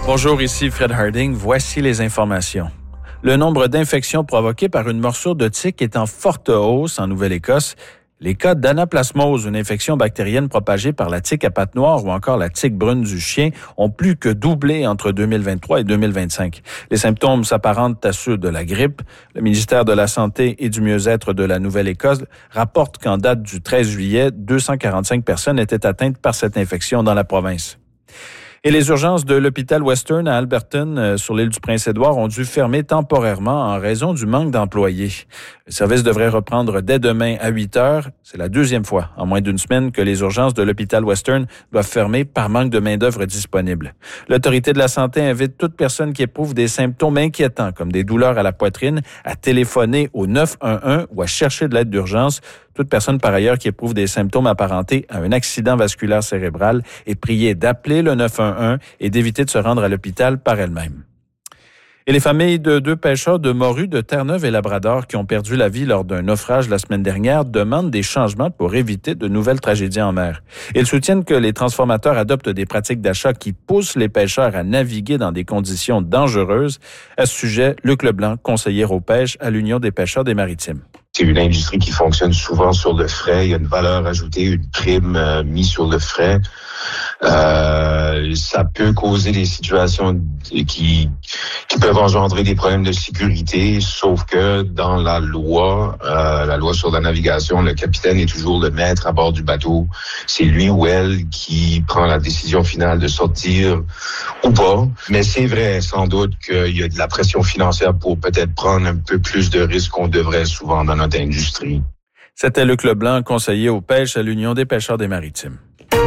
Bonjour, ici Fred Harding. Voici les informations. Le nombre d'infections provoquées par une morsure de tique est en forte hausse en Nouvelle-Écosse. Les cas d'anaplasmose, une infection bactérienne propagée par la tique à pattes noires ou encore la tique brune du chien, ont plus que doublé entre 2023 et 2025. Les symptômes s'apparentent à ceux de la grippe. Le ministère de la Santé et du Mieux-être de la Nouvelle-Écosse rapporte qu'en date du 13 juillet, 245 personnes étaient atteintes par cette infection dans la province. Et les urgences de l'hôpital Western à Alberton, sur l'île du Prince-Édouard, ont dû fermer temporairement en raison du manque d'employés. Le service devrait reprendre dès demain à 8 heures. C'est la deuxième fois en moins d'une semaine que les urgences de l'hôpital Western doivent fermer par manque de main-d'œuvre disponible. L'autorité de la santé invite toute personne qui éprouve des symptômes inquiétants, comme des douleurs à la poitrine, à téléphoner au 911 ou à chercher de l'aide d'urgence. Toute personne, par ailleurs, qui éprouve des symptômes apparentés à un accident vasculaire cérébral est priée d'appeler le 911 et d'éviter de se rendre à l'hôpital par elle-même. Et les familles de 2 pêcheurs de morues de Terre-Neuve et Labrador qui ont perdu la vie lors d'un naufrage la semaine dernière demandent des changements pour éviter de nouvelles tragédies en mer. Ils soutiennent que les transformateurs adoptent des pratiques d'achat qui poussent les pêcheurs à naviguer dans des conditions dangereuses. À ce sujet, Luc Leblanc, conseiller aux pêches à l'Union des pêcheurs des Maritimes. C'est une industrie qui fonctionne souvent sur le frais. Il y a une valeur ajoutée, une prime mise sur le frais. Ça peut causer des situations qui peuvent engendrer des problèmes de sécurité, sauf que dans la loi sur la navigation, le capitaine est toujours le maître à bord du bateau. C'est lui ou elle qui prend la décision finale de sortir ou pas. Mais c'est vrai, sans doute, qu'il y a de la pression financière pour peut-être prendre un peu plus de risques qu'on devrait souvent dans notre industrie. C'était Luc Leblanc, conseiller aux pêches à l'Union des pêcheurs des Maritimes.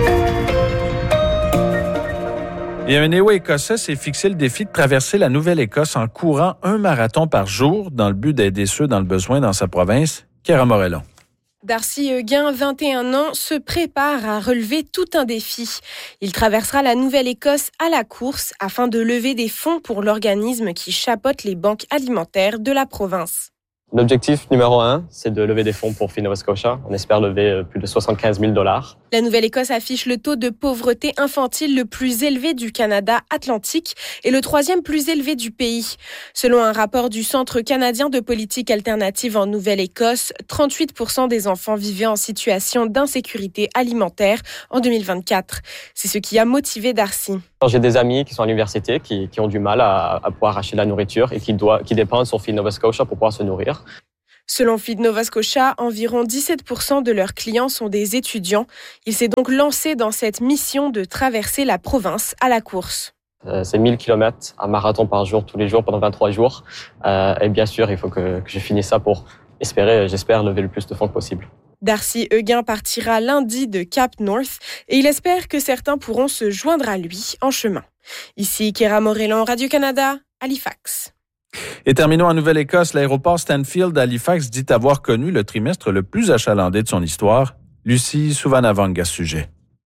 Et un Néo-Écossais s'est fixé le défi de traverser la Nouvelle-Écosse en courant un marathon par jour dans le but d'aider ceux dans le besoin dans sa province. Chiara Morellon. Darcy Huguin, 21 ans, se prépare à relever tout un défi. Il traversera la Nouvelle-Écosse à la course afin de lever des fonds pour l'organisme qui chapeaute les banques alimentaires de la province. L'objectif numéro 1, c'est de lever des fonds pour Feed Nova Scotia. On espère lever plus de 75 000 $. La Nouvelle-Écosse affiche le taux de pauvreté infantile le plus élevé du Canada atlantique et le 3e plus élevé du pays. Selon un rapport du Centre canadien de politique alternative en Nouvelle-Écosse, 38% des enfants vivaient en situation d'insécurité alimentaire en 2024. C'est ce qui a motivé Darcy. J'ai des amis qui sont à l'université, qui ont du mal à pouvoir acheter de la nourriture et qui dépendent sur Feed Nova Scotia pour pouvoir se nourrir. Selon Feed Nova Scotia, environ 17% de leurs clients sont des étudiants. Il s'est donc lancé dans cette mission de traverser la province à la course. C'est 1000 km, un marathon par jour, tous les jours, pendant 23 jours. Et bien sûr, il faut que je finisse ça pour j'espère lever le plus de fonds possible. Darcy Huguin partira lundi de Cap North et il espère que certains pourront se joindre à lui en chemin. Ici Chiara Morellon, Radio-Canada, Halifax. Et terminons en Nouvelle-Écosse. L'aéroport Stanfield d'Halifax dit avoir connu le trimestre le plus achalandé de son histoire. Lucie Souvanavang à ce sujet.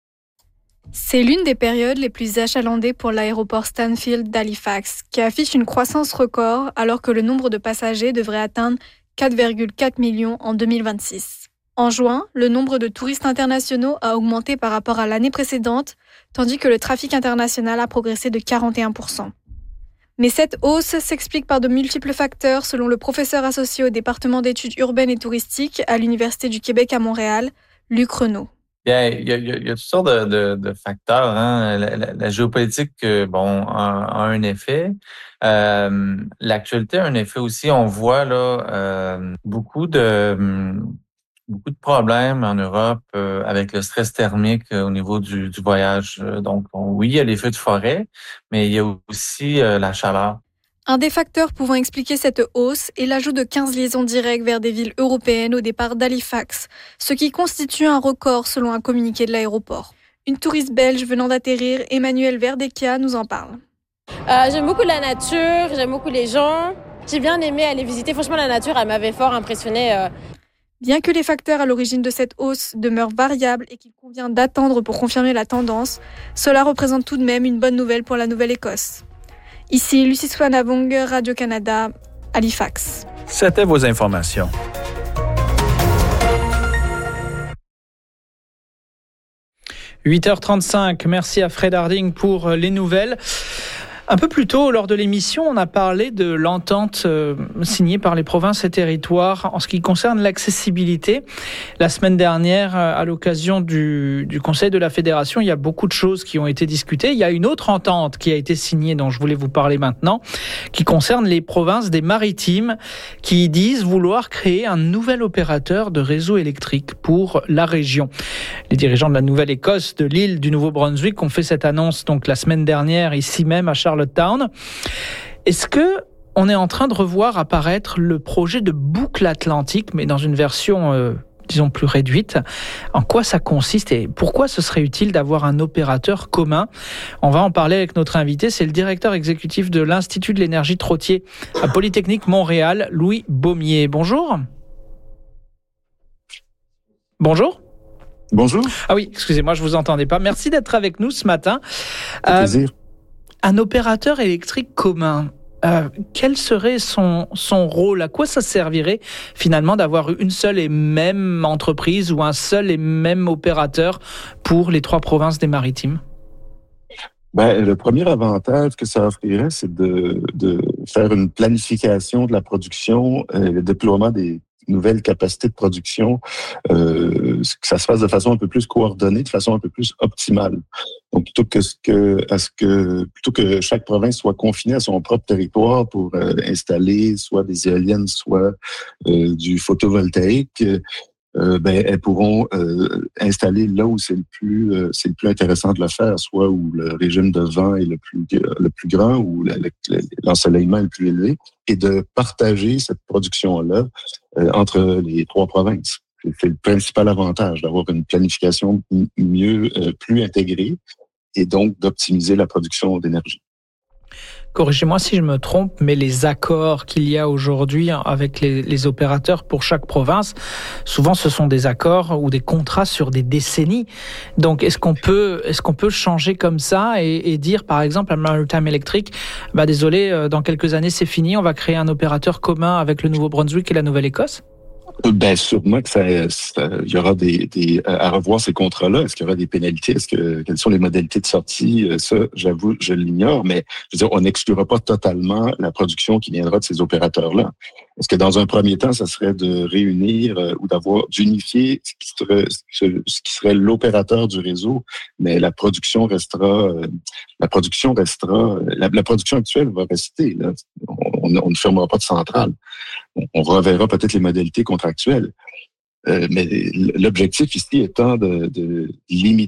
C'est l'une des périodes les plus achalandées pour l'aéroport Stanfield d'Halifax, qui affiche une croissance record alors que le nombre de passagers devrait atteindre 4,4 millions en 2026. En juin, le nombre de touristes internationaux a augmenté par rapport à l'année précédente, tandis que le trafic international a progressé de 41%. Mais cette hausse s'explique par de multiples facteurs, selon le professeur associé au département d'études urbaines et touristiques à l'Université du Québec à Montréal, Luc Renaud. Bien, il y a toutes sortes de facteurs. Hein. La géopolitique, a un effet. L'actualité a un effet aussi. On voit là beaucoup de problèmes en Europe avec le stress thermique au niveau du voyage. Donc, oui, il y a les feux de forêt, mais il y a aussi la chaleur. Un des facteurs pouvant expliquer cette hausse est l'ajout de 15 liaisons directes vers des villes européennes au départ d'Halifax, ce qui constitue un record selon un communiqué de l'aéroport. Une touriste belge venant d'atterrir, Emmanuelle Verdecchia, nous en parle. J'aime beaucoup la nature, j'aime beaucoup les gens. J'ai bien aimé aller visiter. Franchement, la nature, elle m'avait fort impressionnée. Bien que les facteurs à l'origine de cette hausse demeurent variables et qu'il convient d'attendre pour confirmer la tendance, cela représente tout de même une bonne nouvelle pour la Nouvelle-Écosse. Ici, Lucie Souvanavang, Radio-Canada, Halifax. C'était vos informations. « 8h35, merci à Fred Harding pour les nouvelles. Un peu plus tôt, lors de l'émission, on a parlé de l'entente signée par les provinces et territoires en ce qui concerne l'accessibilité. La semaine dernière, à l'occasion du Conseil de la Fédération, il y a beaucoup de choses qui ont été discutées. Il y a une autre entente qui a été signée, dont je voulais vous parler maintenant, qui concerne les provinces des Maritimes, qui disent vouloir créer un nouvel opérateur de réseau électrique pour la région. Les dirigeants de la Nouvelle-Écosse, de l'île du Nouveau-Brunswick, ont fait cette annonce donc la semaine dernière, ici même à Charlottetown. Est-ce que on est en train de revoir apparaître le projet de boucle atlantique, mais dans une version, disons, plus réduite? En quoi ça consiste et pourquoi ce serait utile d'avoir un opérateur commun? On va en parler avec notre invité, c'est le directeur exécutif de l'Institut de l'énergie Trottier à Polytechnique Montréal, Louis Beaumier. Bonjour. Bonjour. Bonjour. Ah oui, excusez-moi, je vous entendais pas. Merci d'être avec nous ce matin. Plaisir. Un opérateur électrique commun, quel serait son rôle? À quoi ça servirait finalement d'avoir une seule et même entreprise ou un seul et même opérateur pour les 3 provinces des Maritimes? Le premier avantage que ça offrirait, c'est de faire une planification de la production, le déploiement des nouvelles capacités de production, que ça se fasse de façon un peu plus coordonnée, de façon un peu plus optimale. Donc, plutôt que chaque province soit confinée à son propre territoire pour installer soit des éoliennes, soit du photovoltaïque, elles pourront installer là où c'est le plus intéressant de le faire, soit où le régime de vent est le plus grand, où l'ensoleillement est le plus élevé, et de partager cette production-là entre les 3 provinces. C'est le principal avantage, d'avoir une planification plus intégrée et donc d'optimiser la production d'énergie. Corrigez-moi si je me trompe, mais les accords qu'il y a aujourd'hui avec les opérateurs pour chaque province, souvent ce sont des accords ou des contrats sur des décennies. Donc est-ce qu'on peut changer comme ça et dire par exemple à Maritime Electric, désolé, dans quelques années c'est fini, on va créer un opérateur commun avec le Nouveau-Brunswick et la Nouvelle-Écosse? Sûrement que il y aura à revoir ces contrats-là. Est-ce qu'il y aura des pénalités? Quelles sont les modalités de sortie? Ça, j'avoue, je l'ignore, mais je veux dire, on n'exclura pas totalement la production qui viendra de ces opérateurs-là. Est-ce que dans un premier temps, ça serait de réunir ou d'unifier ce qui serait l'opérateur du réseau, mais la production actuelle va rester, là. On ne fermera pas de centrale. On reverra peut-être les modalités contractuelles. Mais l'objectif ici étant de limiter